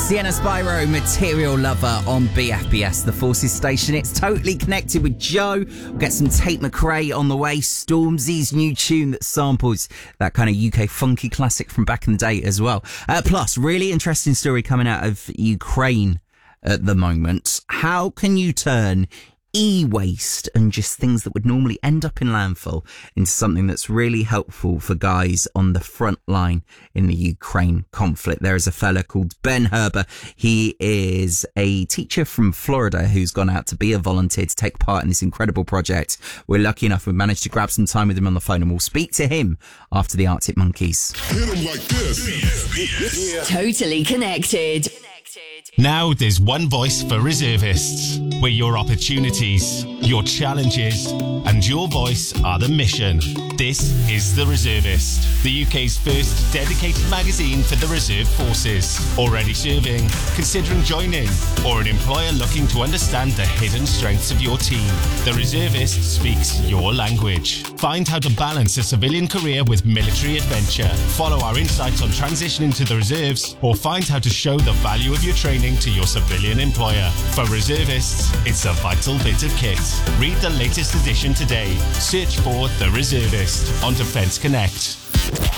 Sienna Spyro, Material Lover on BFBS, the Forces station. It's totally connected with Joe. We'll get some Tate McRae on the way. Stormzy's new tune that samples that kind of UK funky classic from back in the day as well. Plus, really interesting story coming out of Ukraine at the moment. How can you turn e-waste and just things that would normally end up in landfill into something that's really helpful for guys on the front line in the Ukraine conflict? There is a fella called Ben Herber. He is a teacher from Florida who's gone out to be a volunteer to take part in this incredible project. We're lucky enough we've managed to grab some time with him on the phone, and we'll speak to him after the Arctic Monkeys. Hit 'em like this. Totally connected. Now there's one voice for reservists, where your opportunities, your challenges, and your voice are the mission. This is The Reservist, the UK's first dedicated magazine for the reserve forces. Already serving, considering joining, or an employer looking to understand the hidden strengths of your team. The Reservist speaks your language. Find how to balance a civilian career with military adventure. Follow our insights on transitioning to the reserves, or find how to show the value of your training to your civilian employer. For reservists, it's a vital bit of kit. Read the latest edition today. Search for The Reservist on Defence Connect.